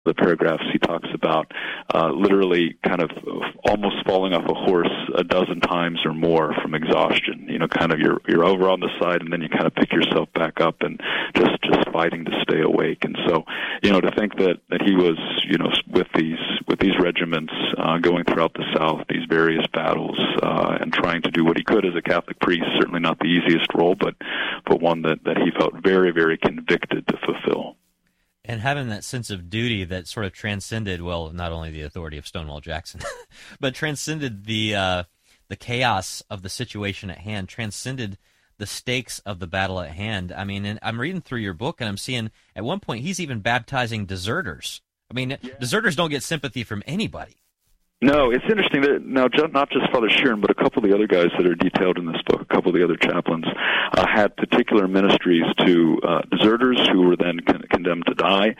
the paragraphs he talks about literally kind of almost falling off a horse a dozen times or more from exhaustion. Kind of you're over on the side, and then you kind of pick yourself back up and just fighting to stay awake. And so, to think that he was, with these regiments going throughout the South, these various battles, and trying to do what he could as a Catholic priest, certainly not the easiest role, but one that he felt very, very convicted to fulfill. And having that sense of duty that sort of transcended, well, not only the authority of Stonewall Jackson, but transcended the chaos of the situation at hand, transcended the stakes of the battle at hand. I mean, and I'm reading through your book, and I'm seeing at one point he's even baptizing deserters. I mean, deserters don't get sympathy from anybody. No, it's interesting that now not just Father Sheeran, but a couple of the other guys that are detailed in this book, a couple of the other chaplains, had particular ministries to deserters who were then condemned to die,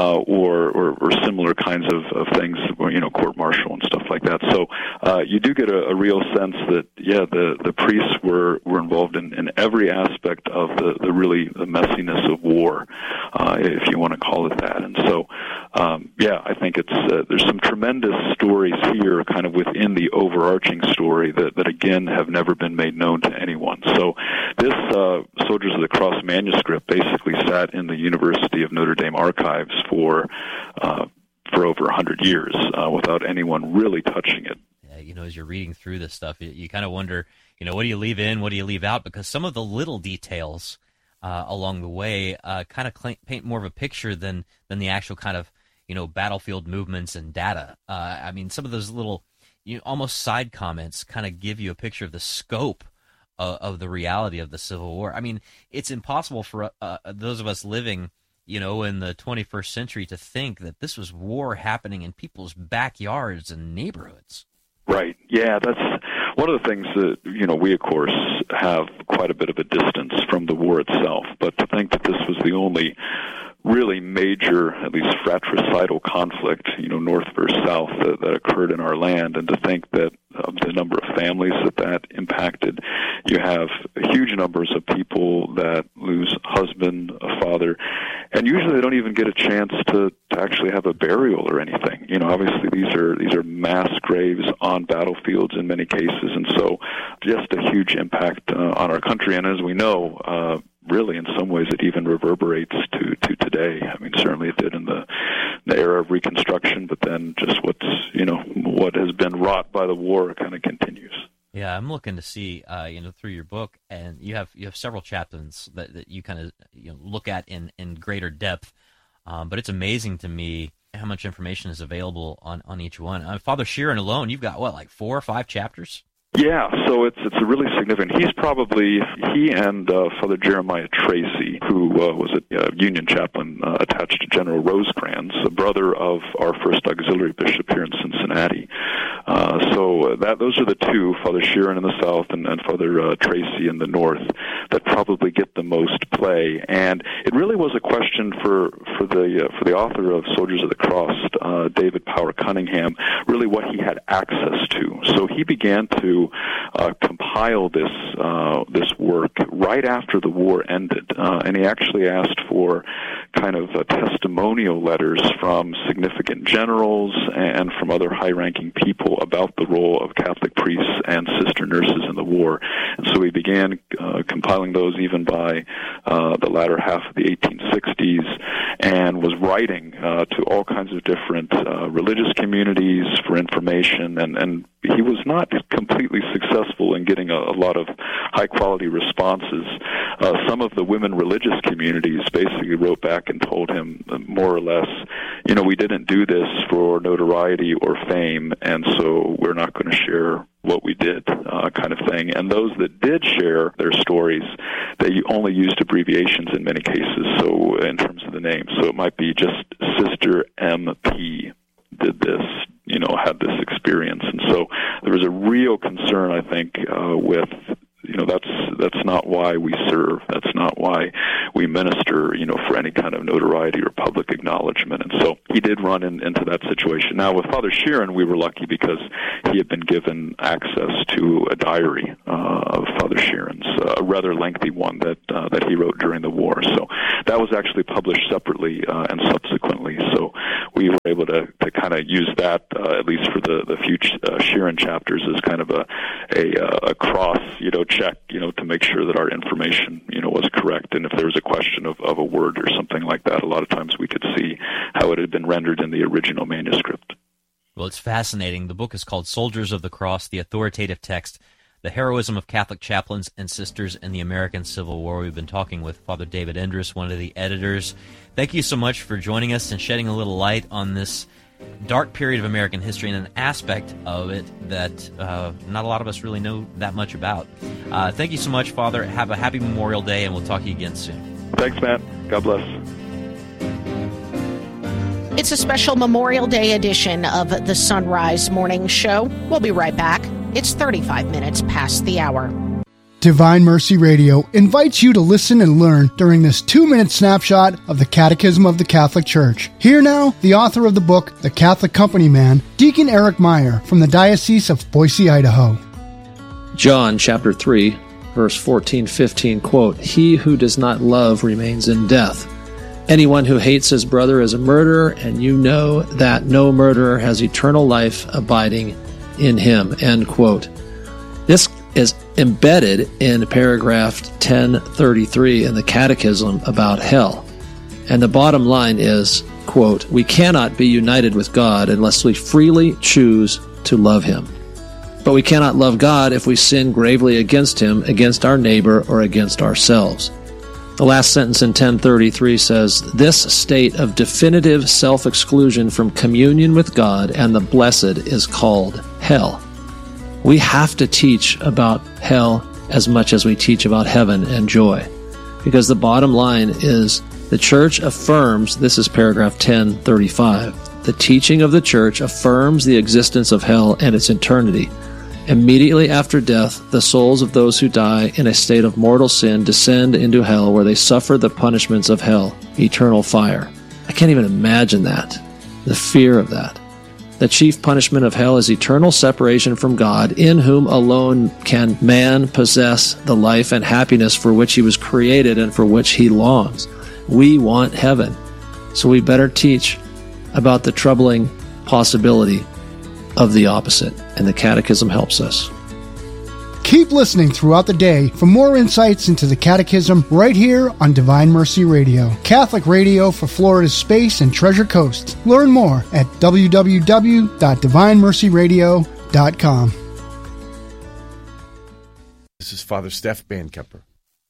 or similar kinds of things, court-martial and stuff like that. So you do get a real sense that, the priests were involved in every aspect of the messiness of war, if you want to call it that. And so, I think there's some tremendous stories here kind of within the overarching story that again have never been made known to anyone. So this Soldiers of the Cross manuscript basically sat in the University of Notre Dame archives for over 100 years without anyone really touching it. Yeah, as you're reading through this stuff, you kind of wonder, what do you leave in, what do you leave out? Because some of the little details along the way kind of paint more of a picture than the actual kind of battlefield movements and data. I mean, some of those little, almost side comments kind of give you a picture of the scope of the reality of the Civil War. I mean, it's impossible for those of us living, in the 21st century to think that this was war happening in people's backyards and neighborhoods. Right. Yeah, that's one of the things that, we, of course, have quite a bit of a distance from the war itself. But to think that this was the only really major, at least fratricidal conflict, North versus South, that occurred in our land, and to think that the number of families that impacted, you have huge numbers of people that lose a husband, a father, and usually they don't even get a chance to actually have a burial or anything. Obviously these are mass graves on battlefields in many cases, and so just a huge impact on our country. And as we know, really, in some ways, it even reverberates to today. I mean, certainly it did in the era of Reconstruction, but then just what has been wrought by the war kind of continues. Yeah, I'm looking to see, through your book, and you have several chaplains that you kind of look at in greater depth. But it's amazing to me how much information is available on each one. Father Sheeran alone, you've got like 4 or 5 chapters? Yeah, so it's a really significant. He and Father Jeremiah Tracy, who was a Union chaplain attached to General Rosecrans, a brother of our first auxiliary bishop here in Cincinnati. So those are the two, Father Sheeran in the South and Father Tracy in the North, that probably get the most play. And it really was a question for the author of Soldiers of the Cross, David Power Cunningham, really what he had access to. So he began to compile this work right after the war ended, and he actually asked for kind of testimonial letters from significant generals and from other high-ranking people about the role of Catholic priests and sister nurses in the war. And so he began compiling those even by the latter half of the 1860s, and was writing to all kinds of different religious communities for information, and he was not completely successful in getting a lot of high-quality responses. Some of the women religious communities basically wrote back and told him more or less, we didn't do this for notoriety or fame, and so we're not going to share what we did, kind of thing. And those that did share their stories, they only used abbreviations in many cases, so in terms of the name. So it might be just Sister MP did this, had this experience. And so there was a real concern, I think, with, that's not why we serve. That's not why we minister, for any kind of notoriety or public acknowledgement. And so he did run into that situation. Now, with Father Sheeran, we were lucky because he had been given access to a diary of Father Sheeran's, a rather lengthy one that he wrote during the war. So that was actually published separately and subsequently. So we were able to kind of use that, at least for the future Sheeran chapters, as kind of a cross, check, to make sure that our information, was correct. And if there was a question of a word or something like that, a lot of times we could see how it had been rendered in the original manuscript. Well, it's fascinating. The book is called Soldiers of the Cross, the Authoritative Text, The Heroism of Catholic Chaplains and Sisters in the American Civil War. We've been talking with Father David Endres, one of the editors. Thank you so much for joining us and shedding a little light on this dark period of American history and an aspect of it that not a lot of us really know that much about. Thank you so much, Father. Have a happy Memorial Day, and we'll talk to you again soon. Thanks, Matt. God bless. It's a special Memorial Day edition of the Sunrise Morning Show. We'll be right back. It's 35 minutes past the hour. Divine Mercy Radio invites you to listen and learn during this 2-minute snapshot of the Catechism of the Catholic Church. Here now, the author of the book, The Catholic Company Man, Deacon Eric Meyer from the Diocese of Boise, Idaho. John chapter 3, verse 14-15, quote, "He who does not love remains in death. Anyone who hates his brother is a murderer, and you know that no murderer has eternal life abiding in him," end quote. This is embedded in paragraph 1033 in the Catechism about hell. And the bottom line is, quote, "We cannot be united with God unless we freely choose to love Him. But we cannot love God if we sin gravely against Him, against our neighbor, or against ourselves." The last sentence in 1033 says, "This state of definitive self-exclusion from communion with God and the blessed is called hell." We have to teach about hell as much as we teach about heaven and joy. Because the bottom line is the Church affirms, this is paragraph 1035, the teaching of the Church affirms the existence of hell and its eternity. Immediately after death, the souls of those who die in a state of mortal sin descend into hell, where they suffer the punishments of hell, eternal fire. I can't even imagine that, the fear of that. The chief punishment of hell is eternal separation from God, in whom alone can man possess the life and happiness for which he was created and for which he longs. We want heaven, so we better teach about the troubling possibility of the opposite, and the Catechism helps us. Keep listening throughout the day for more insights into the Catechism right here on Divine Mercy Radio, Catholic radio for Florida's Space and Treasure Coast. Learn more at www.divinemercyradio.com. This is Father Steph Bankepper.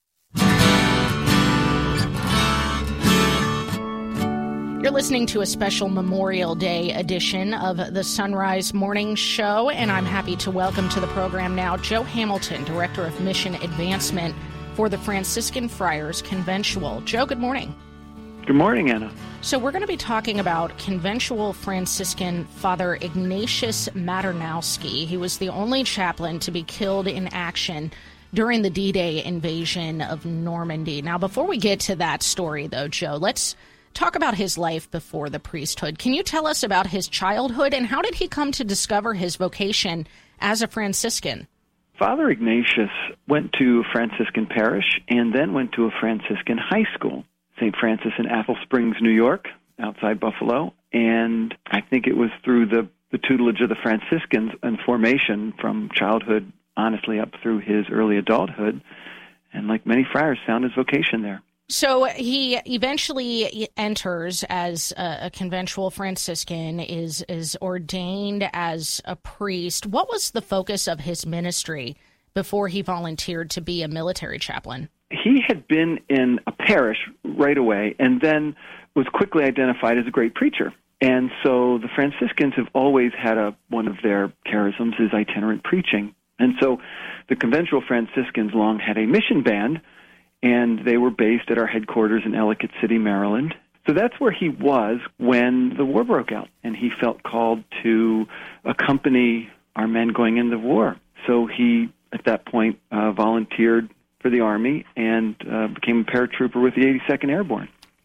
You're listening to a special Memorial Day edition of the Sunrise Morning Show, and I'm happy to welcome to the program now Joe Hamilton, Director of Mission Advancement for the Franciscan Friars Conventual. Joe, good morning. Good morning, Anna. So we're going to be talking about Conventual Franciscan Father Ignatius Maternowski. He was the only chaplain to be killed in action during the D-Day invasion of Normandy. Now, before we get to that story, though, Joe, let's talk about his life before the priesthood. Can you tell us about his childhood, and how did he come to discover his vocation as a Franciscan? Father Ignatius went to a Franciscan parish and then went to a Franciscan high school, St. Francis in Athol Springs, New York, outside Buffalo. And I think it was through the tutelage of the Franciscans and formation from childhood, honestly, up through his early adulthood. And like many friars, found his vocation there. So he eventually enters as a conventual Franciscan, is ordained as a priest. What was the focus of his ministry before he volunteered to be a military chaplain? He had been in a parish right away and then was quickly identified as a great preacher. And so the Franciscans have always had one of their charisms is itinerant preaching. And so the conventual Franciscans long had a mission band, and they were based at our headquarters in Ellicott City, Maryland. So that's where he was when the war broke out, and he felt called to accompany our men going into the war. So he, at that point, volunteered for the Army and became a paratrooper with the 82nd Airborne.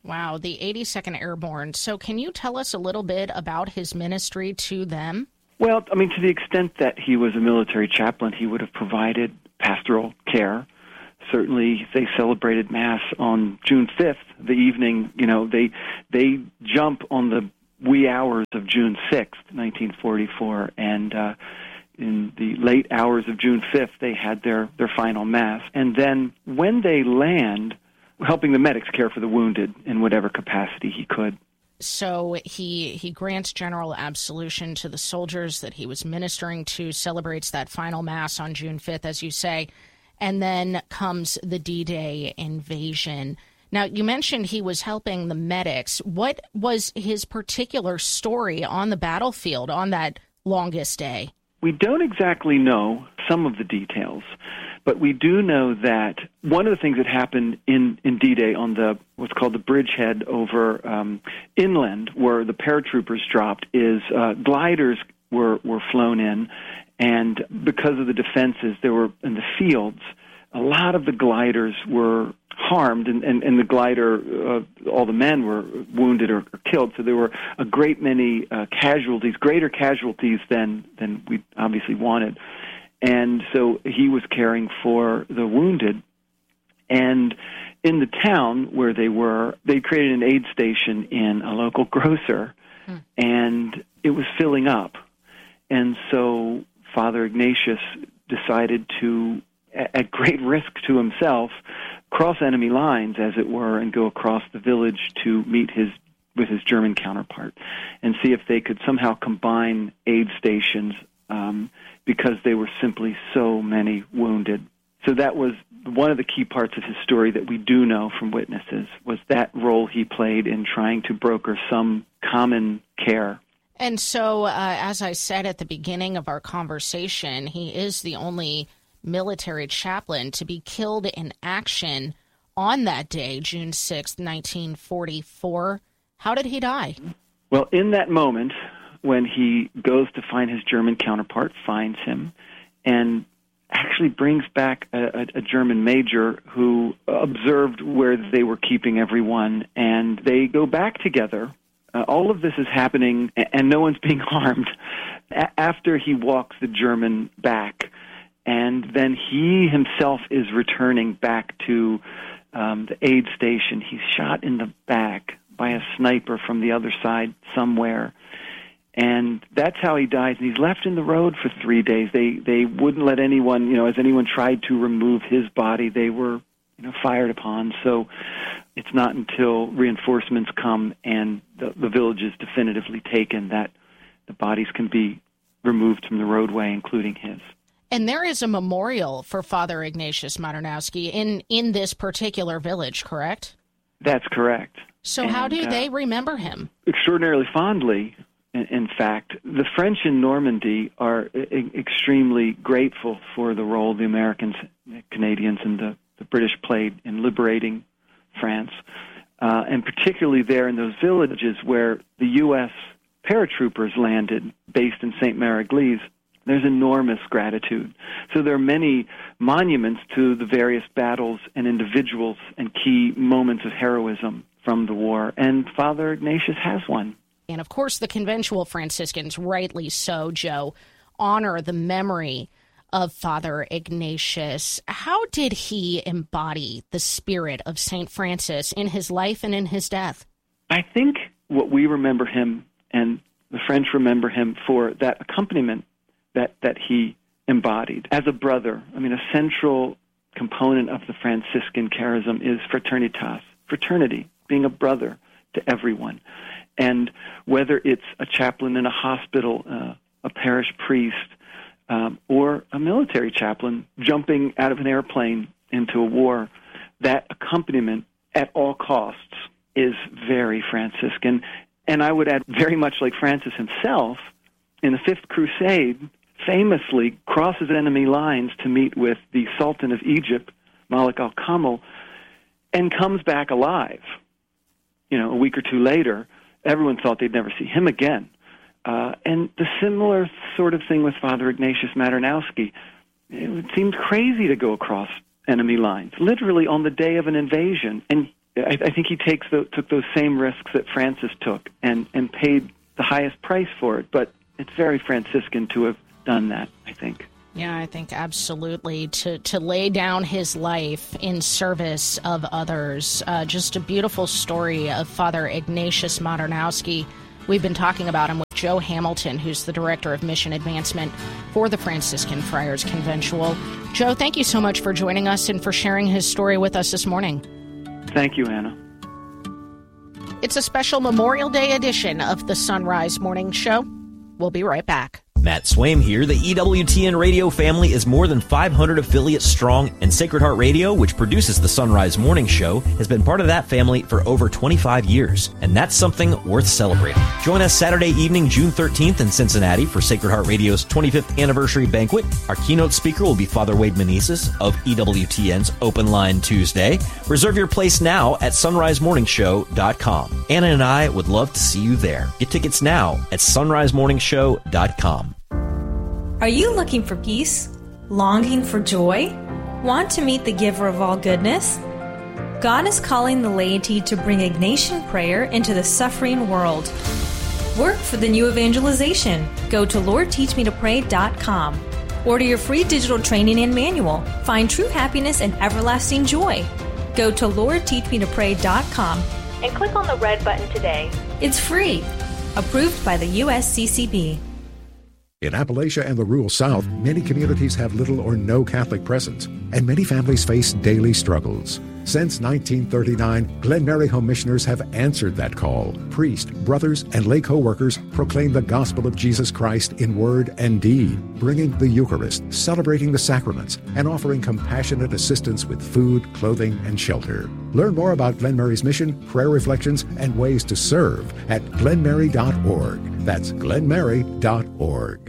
Wow, the 82nd Airborne. So can you tell us a little bit about his ministry to them? Well, I mean, to the extent that he was a military chaplain, he would have provided pastoral care. Certainly, they celebrated Mass on June 5th, the evening. They jump on the wee hours of June 6th, 1944, and in the late hours of June 5th, they had their final Mass. And then when they land, helping the medics care for the wounded in whatever capacity he could. So he grants general absolution to the soldiers that he was ministering to, celebrates that final Mass on June 5th, as you say, and then comes the D-Day invasion. Now, you mentioned he was helping the medics. What was his particular story on the battlefield on that longest day? We don't exactly know some of the details, but we do know that one of the things that happened in D-Day on what's called the bridgehead over inland, where the paratroopers dropped, is gliders were flown in, and because of the defenses there were in the fields, a lot of the gliders were harmed, and the glider, all the men were wounded or killed. So there were a great many casualties, greater casualties than we obviously wanted. And so he was caring for the wounded. And in the town where they created an aid station in a local grocer, and it was filling up. And so Father Ignatius decided to, at great risk to himself, cross enemy lines, as it were, and go across the village to meet with his German counterpart and see if they could somehow combine aid stations because they were simply so many wounded. So that was one of the key parts of his story that we do know from witnesses, was that role he played in trying to broker some common care. And so, as I said at the beginning of our conversation, he is the only military chaplain to be killed in action on that day, June 6th, 1944. How did he die? Well, in that moment, when he goes to find his German counterpart, finds him, and actually brings back a German major who observed where they were keeping everyone, and they go back together. All of this is happening, and no one's being harmed, after he walks the German back. And then he himself is returning back to the aid station. He's shot in the back by a sniper from the other side somewhere. And that's how he dies. And he's left in the road for 3 days. They wouldn't let anyone, as anyone tried to remove his body, they were, fired upon. So it's not until reinforcements come and the village is definitively taken that the bodies can be removed from the roadway, including his. And there is a memorial for Father Ignatius Maternowski in this particular village, correct? That's correct. So how do they remember him? Extraordinarily fondly, in fact. The French in Normandy are extremely grateful for the role the Americans, Canadians, and the British played in liberating France, and particularly there in those villages where the U.S. paratroopers landed, based in St. Mary-Église. There's enormous gratitude. So there are many monuments to the various battles and individuals and key moments of heroism from the war, and Father Ignatius has one. And of course, the conventual Franciscans, rightly so, Joe, honor the memory of Father Ignatius. How did he embody the spirit of St. Francis in his life and in his death? I think what we remember him, and the French remember him for, that accompaniment that he embodied as a brother. I mean, a central component of the Franciscan charism is fraternitas, fraternity, being a brother to everyone. And whether it's a chaplain in a hospital, a parish priest, or a military chaplain jumping out of an airplane into a war, that accompaniment at all costs is very Franciscan. And I would add, very much like Francis himself, in the Fifth Crusade, famously crosses enemy lines to meet with the Sultan of Egypt, Malik al-Kamil, and comes back alive. A week or two later, everyone thought they'd never see him again. And the similar sort of thing with Father Ignatius Maternowski. It seemed crazy to go across enemy lines, literally on the day of an invasion. And I think he took those same risks that Francis took and paid the highest price for it. But it's very Franciscan to have done that, I think. Yeah, I think absolutely to lay down his life in service of others. Just a beautiful story of Father Ignatius Modernowski. We've been talking about him with Joe Hamilton, who's the Director of Mission Advancement for the Franciscan Friars Conventual. Joe, thank you so much for joining us and for sharing his story with us this morning. Thank you, Anna. It's a special Memorial Day edition of the Sunrise Morning Show. We'll be right back. Matt Swaim here. The EWTN radio family is more than 500 affiliates strong, and Sacred Heart Radio, which produces the Sunrise Morning Show, has been part of that family for over 25 years, and that's something worth celebrating. Join us Saturday evening, June 13th in Cincinnati for Sacred Heart Radio's 25th anniversary banquet. Our keynote speaker will be Father Wade Menezes of EWTN's Open Line Tuesday. Reserve your place now at sunrisemorningshow.com. Anna and I would love to see you there. Get tickets now at sunrisemorningshow.com. Are you looking for peace? Longing for joy? Want to meet the giver of all goodness? God is calling the laity to bring Ignatian prayer into the suffering world. Work for the new evangelization. Go to LordTeachMeToPray.com. Order your free digital training and manual. Find true happiness and everlasting joy. Go to LordTeachMeToPray.com and click on the red button today. It's free. Approved by the USCCB. In Appalachia and the rural South, many communities have little or no Catholic presence, and many families face daily struggles. Since 1939, Glen Mary Home Missioners have answered that call. Priests, brothers, and lay co-workers proclaim the gospel of Jesus Christ in word and deed, bringing the Eucharist, celebrating the sacraments, and offering compassionate assistance with food, clothing, and shelter. Learn more about Glen Mary's mission, prayer reflections, and ways to serve at glenmary.org. That's glenmary.org.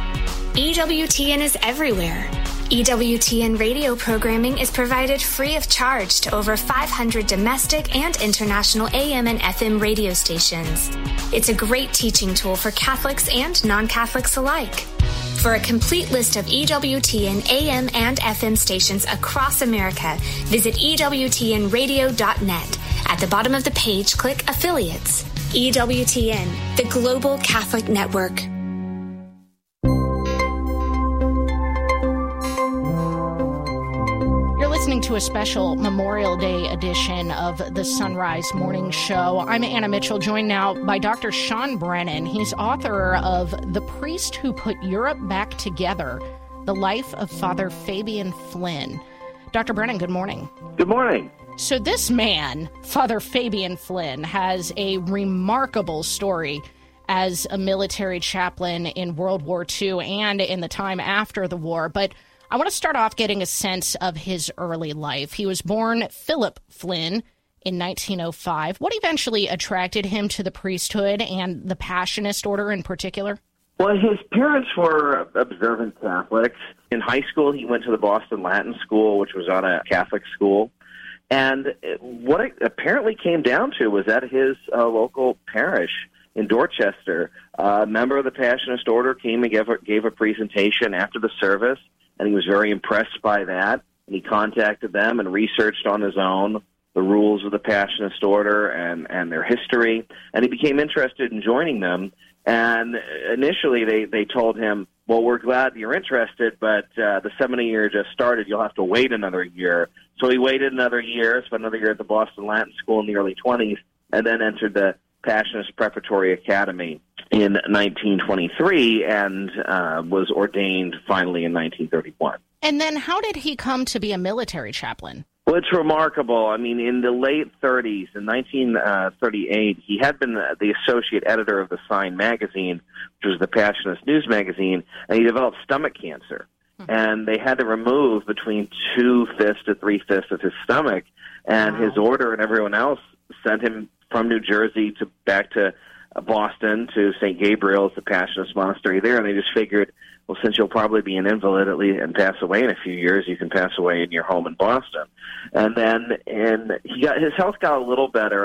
EWTN is everywhere. EWTN radio programming is provided free of charge to over 500 domestic and international AM and FM radio stations. It's a great teaching tool for Catholics and non-Catholics alike. For a complete list of EWTN AM and FM stations across America, visit EWTNradio.net. At the bottom of the page, click Affiliates. EWTN, the Global Catholic Network. Listening to a special Memorial Day edition of the Sunrise Morning Show. I'm Anna Mitchell, joined now by Dr. Sean Brennan. He's author of The Priest Who Put Europe Back Together, The Life of Father Fabian Flynn. Dr. Brennan, good morning. Good morning. So this man, Father Fabian Flynn, has a remarkable story as a military chaplain in World War II and in the time after the war, but I want to start off getting a sense of his early life. He was born Philip Flynn in 1905. What eventually attracted him to the priesthood and the Passionist order in particular? Well, his parents were observant Catholics. In high school, he went to the Boston Latin School, which was on a Catholic school. And what it apparently came down to was at his local parish in Dorchester, a member of the Passionist order came and gave a presentation after the service. And he was very impressed by that. And he contacted them and researched on his own the rules of the Passionist order and their history. And he became interested in joining them. And initially they told him, well, we're glad you're interested, but the seminary year just started. You'll have to wait another year. So he waited another year, spent another year at the Boston Latin School in the early 20s, and then entered the Passionist Preparatory Academy in 1923 and was ordained finally in 1931. And then how did he come to be a military chaplain? Well, it's remarkable. I mean, in the late 30s, in 1938, he had been the associate editor of the Sign magazine, which was the Passionist news magazine, and he developed stomach cancer. And they had to remove between 2/5 to 3/5 of his stomach, and his order and everyone else sent him from New Jersey back to Boston to St. Gabriel's, the Passionist monastery there, and they just figured, well, since you'll probably be an invalid and pass away in a few years, you can pass away in your home in Boston. And then his health got a little better.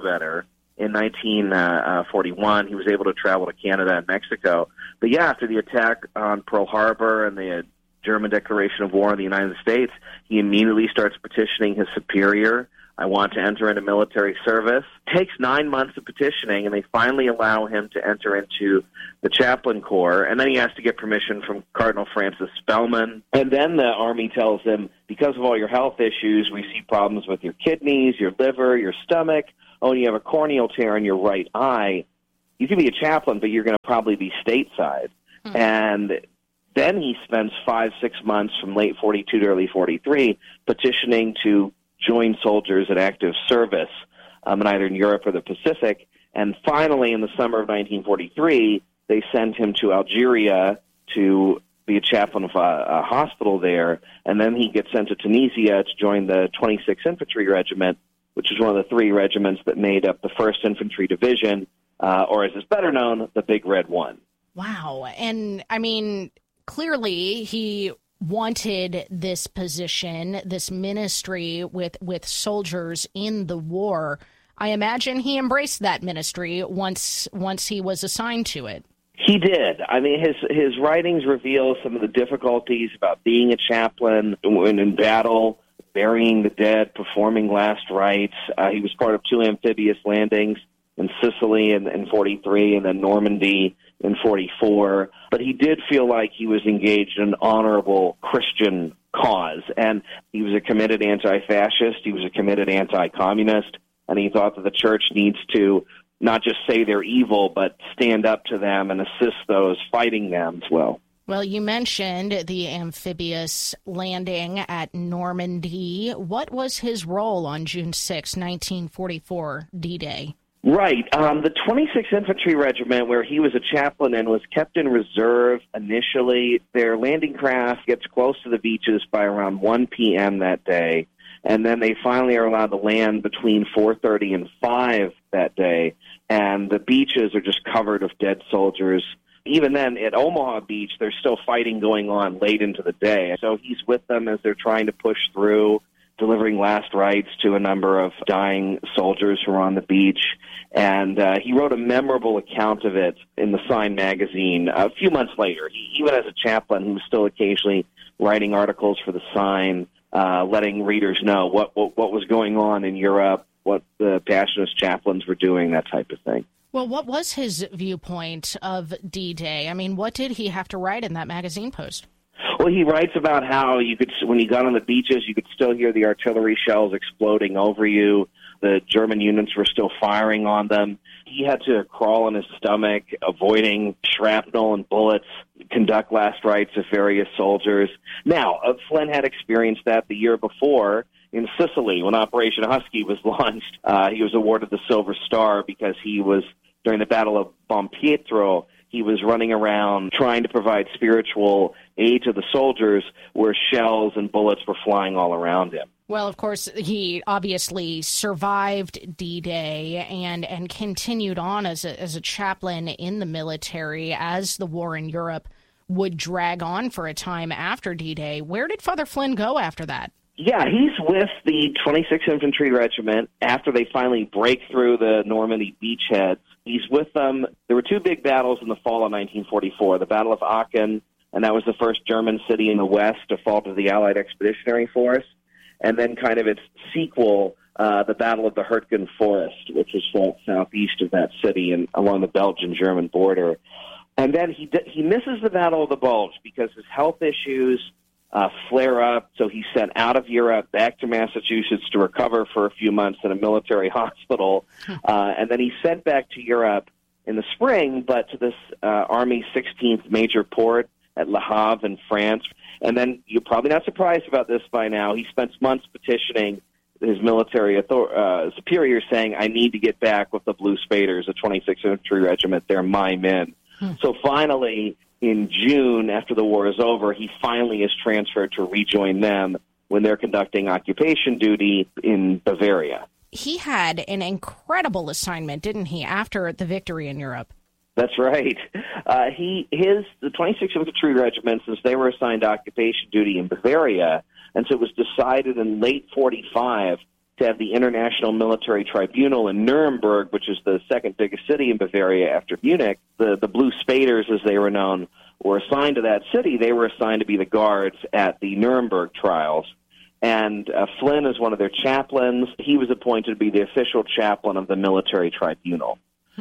In 1941, he was able to travel to Canada and Mexico. But yeah, after the attack on Pearl Harbor and the German declaration of war on the United States, he immediately starts petitioning his superior I want to enter into military service. It takes 9 months of petitioning, and they finally allow him to enter into the chaplain corps. And then he has to get permission from Cardinal Francis Spellman. And then the Army tells him, because of all your health issues, we see problems with your kidneys, your liver, your stomach. Oh, and you have a corneal tear in your right eye. You can be a chaplain, but you're going to probably be stateside. And then he spends 5-6 months from late 42 to early 43 petitioning to join soldiers in active service in either in Europe or the Pacific. And finally, in the summer of 1943, they send him to Algeria to be a chaplain of a hospital there. And then he gets sent to Tunisia to join the 26th Infantry Regiment, which is one of the 3 regiments that made up the 1st Infantry Division, or as is better known, the Big Red One. Wow. And, I mean, clearly he wanted this position, this ministry with soldiers in the war. I imagine he embraced that ministry once he was assigned to it. He did. I mean, his writings reveal some of the difficulties about being a chaplain when in battle, burying the dead, performing last rites. He was part of 2 amphibious landings in Sicily in 43 and then Normandy in 44. But he did feel like he was engaged in an honorable Christian cause. And he was a committed anti-fascist. He was a committed anti-communist. And he thought that the church needs to not just say they're evil, but stand up to them and assist those fighting them as well. Well, you mentioned the amphibious landing at Normandy. What was his role on June 6, 1944, D-Day? Right. The 26th Infantry Regiment, where he was a chaplain and was kept in reserve initially, their landing craft gets close to the beaches by around 1 p.m. that day, and then they finally are allowed to land between 4:30 and 5 that day, and the beaches are just covered with dead soldiers. Even then, at Omaha Beach, there's still fighting going on late into the day. So he's with them as they're trying to push through, delivering last rites to a number of dying soldiers who are on the beach. And he wrote a memorable account of it in the Sign magazine a few months later. Even as a chaplain, he was still occasionally writing articles for the Sign, letting readers know what was going on in Europe, what the Passionist chaplains were doing, that type of thing. Well, what was his viewpoint of D-Day? I mean, what did he have to write in that magazine post? Well, he writes about how when you got on the beaches, you could still hear the artillery shells exploding over you. The German units were still firing on them. He had to crawl on his stomach, avoiding shrapnel and bullets, conduct last rites of various soldiers. Now, Flynn had experienced that the year before in Sicily when Operation Husky was launched. He was awarded the Silver Star because he was, during the Battle of Bompietro, he was running around trying to provide spiritual aid to the soldiers where shells and bullets were flying all around him. Well, of course, he obviously survived D-Day and continued on as a chaplain in the military as the war in Europe would drag on for a time after D-Day. Where did Father Flynn go after that? Yeah, he's with the 26th Infantry Regiment after they finally break through the Normandy beachheads. He's with them. There were 2 big battles in the fall of 1944, the Battle of Aachen, and that was the first German city in the west to fall to the Allied Expeditionary Force, and then kind of its sequel, the Battle of the Hurtgen Forest, which was fought southeast of that city and along the Belgian-German border. And then he misses the Battle of the Bulge because his health issues flare up, so he's sent out of Europe back to Massachusetts to recover for a few months in a military hospital, and then he's sent back to Europe in the spring, but to this Army 16th Major Port at Le Havre in France. And then you're probably not surprised about this by now. He spends months petitioning his military superior saying, I need to get back with the Blue Spaders, the 26th Infantry Regiment. They're my men. So finally, in June, after the war is over, he finally is transferred to rejoin them when they're conducting occupation duty in Bavaria. He had an incredible assignment, didn't he, after the victory in Europe? That's right. The 26th Infantry Regiment, since they were assigned occupation duty in Bavaria, and so it was decided in late 45 to have the International Military Tribunal in Nuremberg, which is the second biggest city in Bavaria after Munich. The Blue Spaders, as they were known, were assigned to that city. They were assigned to be the guards at the Nuremberg trials. And Flynn is one of their chaplains. He was appointed to be the official chaplain of the military tribunal.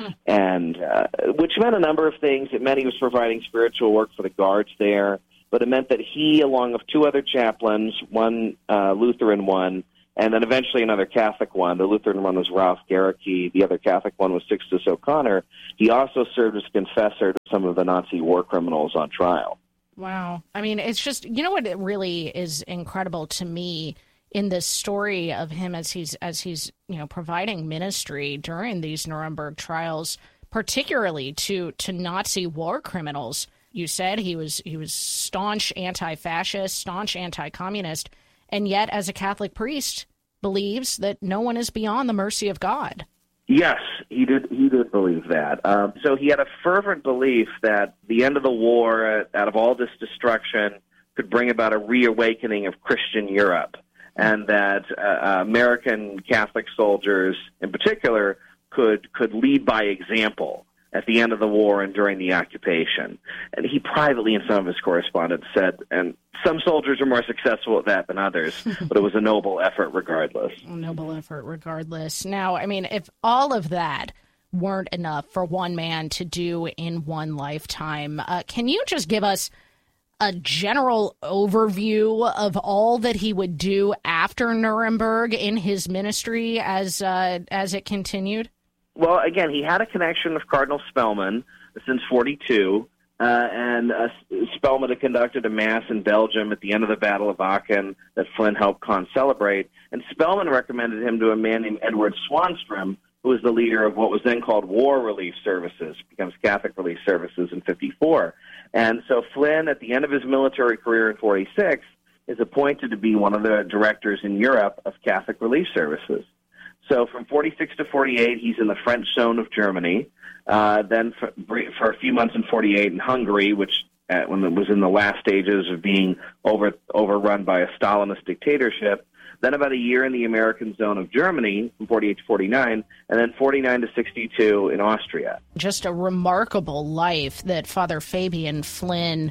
And which meant a number of things. It meant he was providing spiritual work for the guards there, but it meant that he, along with two other chaplains, one Lutheran one, and then eventually another Catholic one. The Lutheran one was Ralph Gericke. The other Catholic one was Sixtus O'Connor. He also served as confessor to some of the Nazi war criminals on trial. Wow. I mean, it's just, you know what it really is incredible to me in this story of him as he's providing ministry during these Nuremberg trials, particularly to Nazi war criminals. You said he was staunch anti-fascist, staunch anti-communist, and yet as a Catholic priest believes that no one is beyond the mercy of God. Yes, he did believe that. So he had a fervent belief that the end of the war, out of all this destruction, could bring about a reawakening of Christian Europe, and that American Catholic soldiers, in particular, could lead by example at the end of the war and during the occupation. And he privately, in some of his correspondence, said, and some soldiers are more successful at that than others, but it was a noble effort regardless. A noble effort regardless. Now, I mean, if all of that weren't enough for one man to do in one lifetime, can you just give us a general overview of all that he would do after Nuremberg in his ministry as it continued? Well, again, he had a connection with Cardinal Spellman since 1942, and Spellman had conducted a mass in Belgium at the end of the Battle of Aachen that Flynn helped celebrate, and Spellman recommended him to a man named Edward Swanstrom, who was the leader of what was then called War Relief Services, becomes Catholic Relief Services in 1954. And so Flynn, at the end of his military career in 1946, is appointed to be one of the directors in Europe of Catholic Relief Services. So from 1946 to 1948, he's in the French zone of Germany. Then for a few months in 1948 in Hungary, which when it was in the last stages of being overrun by a Stalinist dictatorship. Then about a year in the American zone of Germany from 1948 to 1949, and then 1949 to 1962 in Austria. Just a remarkable life that Father Fabian Flynn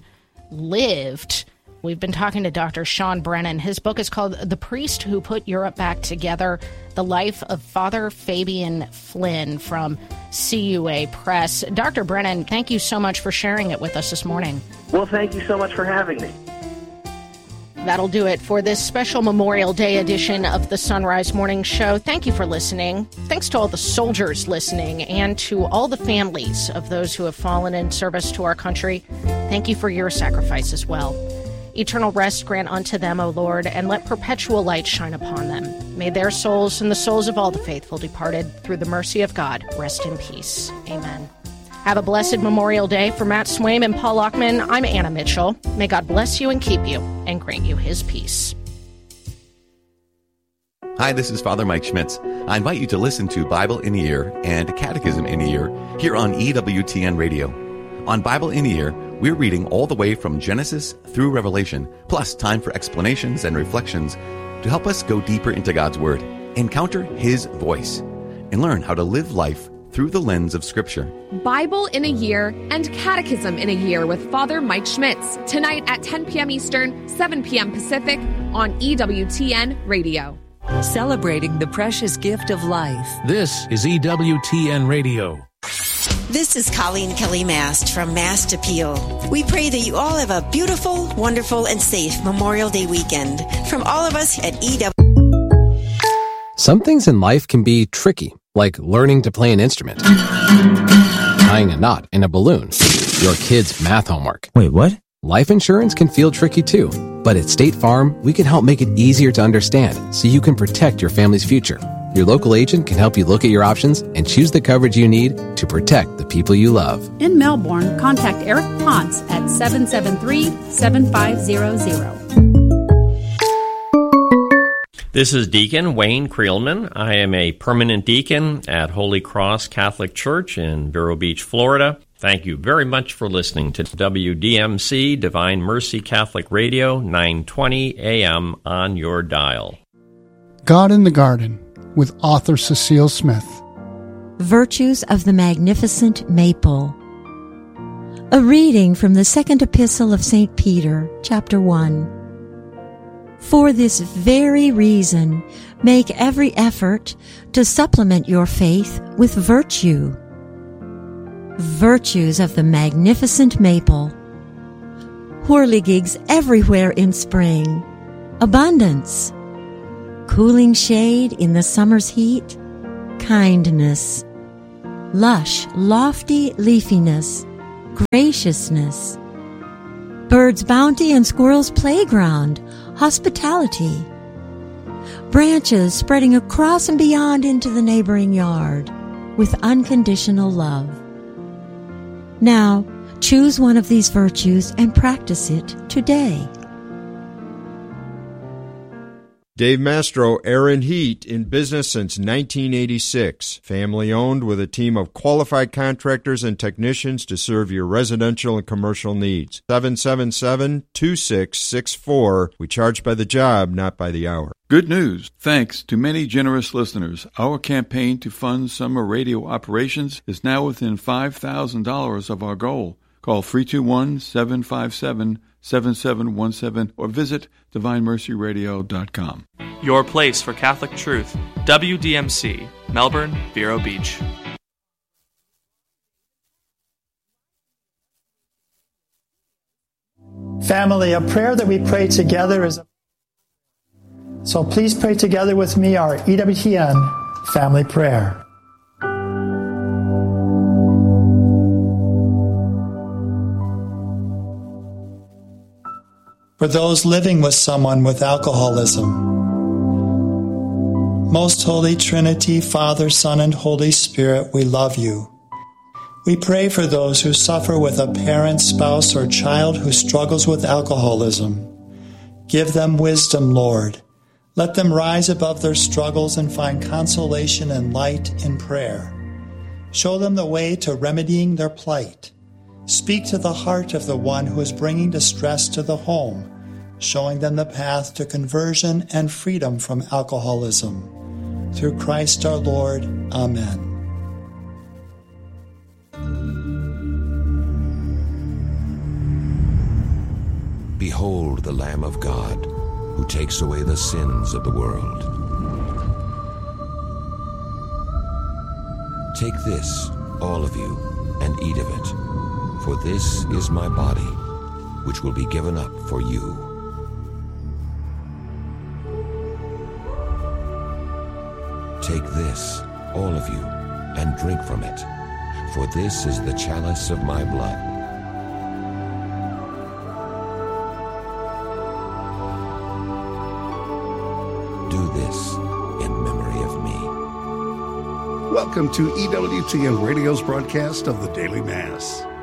lived. We've been talking to Dr. Sean Brennan. His book is called The Priest Who Put Europe Back Together, The Life of Father Fabian Flynn from CUA Press. Dr. Brennan, thank you so much for sharing it with us this morning. Well, thank you so much for having me. That'll do it for this special Memorial Day edition of the Sunrise Morning Show. Thank you for listening. Thanks to all the soldiers listening and to all the families of those who have fallen in service to our country. Thank you for your sacrifice as well. Eternal rest grant unto them, O Lord, and let perpetual light shine upon them. May their souls and the souls of all the faithful departed through the mercy of God rest in peace. Amen. Have a blessed Memorial Day. For Matt Swaim and Paul Lockman, I'm Anna Mitchell. May God bless you and keep you and grant you his peace. Hi, this is Father Mike Schmitz. I invite you to listen to Bible in a Year and Catechism in a Year here on EWTN Radio. On Bible in a Year, we're reading all the way from Genesis through Revelation, plus time for explanations and reflections to help us go deeper into God's Word, encounter His voice, and learn how to live life through the lens of Scripture. Bible in a Year and Catechism in a Year with Father Mike Schmitz, tonight at 10 p.m. Eastern, 7 p.m. Pacific on EWTN Radio. Celebrating the precious gift of life. This is EWTN Radio. This is Colleen Kelly Mast from Mast Appeal. We pray that you all have a beautiful, wonderful, and safe Memorial Day weekend. From all of us at EW. Some things in life can be tricky, like learning to play an instrument, tying a knot in a balloon, your kid's math homework. Wait, what? Life insurance can feel tricky too, but at State Farm, we can help make it easier to understand so you can protect your family's future. Your local agent can help you look at your options and choose the coverage you need to protect the people you love. In Melbourne, contact Eric Ponce at 773-7500. This is Deacon Wayne Creelman. I am a permanent deacon at Holy Cross Catholic Church in Vero Beach, Florida. Thank you very much for listening to WDMC Divine Mercy Catholic Radio, 920 AM on your dial. God in the Garden with author Cecile Smith. Virtues of the Magnificent Maple. A reading from the Second Epistle of St. Peter, chapter 1. For this very reason, make every effort to supplement your faith with virtue. Virtues of the magnificent maple. Whirligigs everywhere in spring. Abundance. Cooling shade in the summer's heat. Kindness. Lush, lofty leafiness. Graciousness. Birds' bounty and squirrels' playground. Hospitality. Branches spreading across and beyond into the neighboring yard with unconditional love. Now, choose one of these virtues and practice it today. Dave Mastro, Aaron Heat, in business since 1986. Family owned with a team of qualified contractors and technicians to serve your residential and commercial needs. 777-2664. We charge by the job, not by the hour. Good news. Thanks to many generous listeners, our campaign to fund summer radio operations is now within $5,000 of our goal. Call 321-757-7717 or visit DivineMercyRadio.com. Your place for Catholic truth. WDMC, Melbourne, Vero Beach. Family, a prayer that we pray together is... So please pray together with me our EWTN family prayer. For those living with someone with alcoholism. Most Holy Trinity, Father, Son, and Holy Spirit, we love you. We pray for those who suffer with a parent, spouse, or child who struggles with alcoholism. Give them wisdom, Lord. Let them rise above their struggles and find consolation and light in prayer. Show them the way to remedying their plight. Speak to the heart of the one who is bringing distress to the home, showing them the path to conversion and freedom from alcoholism. Through Christ our Lord. Amen. Behold the Lamb of God, who takes away the sins of the world. Take this, all of you, and eat of it, for this is my body, which will be given up for you. Take this, all of you, and drink from it, for this is the chalice of my blood. Do this in memory of me. Welcome to EWTN Radio's broadcast of the Daily Mass.